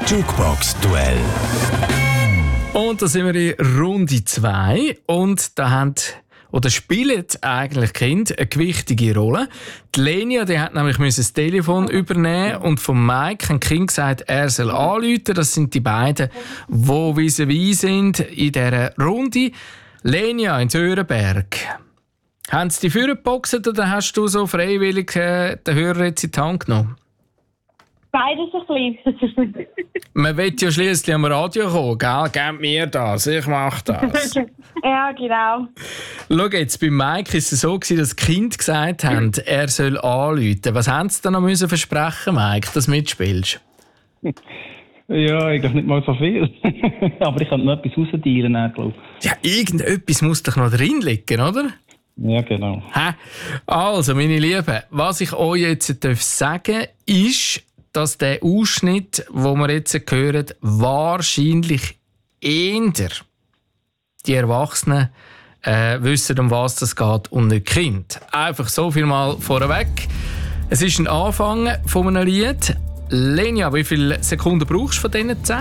Jukebox-Duell. Und da sind wir in Runde 2 und da spielen eigentlich Kinder eine gewichtige Rolle. Die Lenia, die hat nämlich das Telefon übernehmen und von Mike hat Kind gesagt, er soll anrufen. Das sind die beiden, die vis-à-vis sind in dieser Runde. Lenia in Sörenberg. Haben sie die Führer geboxt oder hast du so freiwillig den Hörer jetzt in die Hand genommen? Beides ein bisschen. Man will ja schliesslich am Radio kommen, gell? Gebt mir das, ich mach das. Ja, genau. Schau jetzt, bei Mike war es so, dass die Kinder gesagt haben, er soll anrufen. Was haben sie dann noch versprechen, Mike, dass du mitspielst? Ja, eigentlich nicht mal so viel. Aber ich kann noch etwas rausdealen, glaube ich. Ja, irgendetwas muss doch noch drin liegen, oder? Ja, genau. Also, meine Lieben, was ich euch jetzt sagen darf, ist, dass der Ausschnitt, den wir jetzt hören, wahrscheinlich eher die Erwachsenen wissen, um was es geht und nicht die Kinder. Einfach so viel mal vorweg. Es ist ein Anfang von einem Lied. Lenia, wie viele Sekunden brauchst du von diesen 10?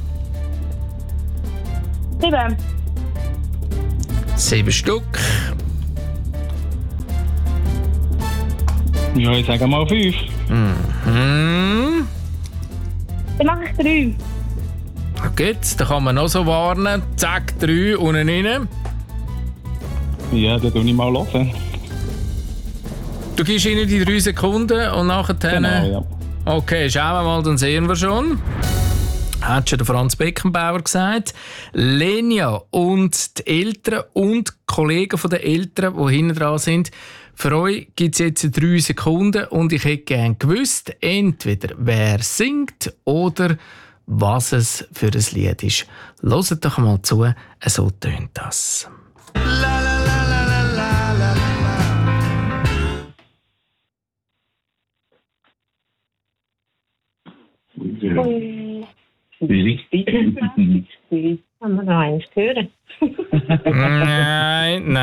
7. 7 Stück. Ja, ich sage mal 5. Mhm. Dann mache ich 3. Okay, da kann man noch so warnen. Zack, 3 unten rein. Ja, dann tue ich mal hören. Du gibst ihnen die 3 Sekunden und nachher... Genau, ja. Okay, schauen wir mal, dann sehen wir schon. Hat schon der Franz Beckenbauer gesagt. Lenia und die Eltern und die Kollegen der Eltern, die hinten dran sind, für euch gibt es jetzt 3 Sekunden und ich hätte gerne gewusst, entweder wer singt oder was es für ein Lied ist. Hört doch mal zu, so tönt das. Haben wir noch eins hören? Nein.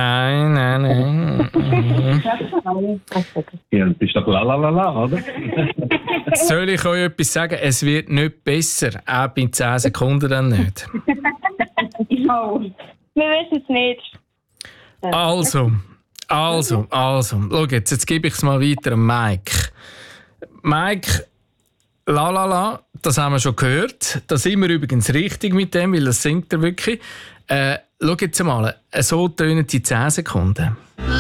Ja, das ist doch la, oder? Soll ich euch etwas sagen? Es wird nicht besser, auch bei 10 Sekunden dann nicht. Oh. Wir wissen es nicht. Also. Schau jetzt gebe ich es mal weiter an Mike. Mike, la, das haben wir schon gehört. Da sind wir übrigens richtig mit dem, weil das singt er wirklich. Schau jetzt mal, so tönen die 10 Sekunden.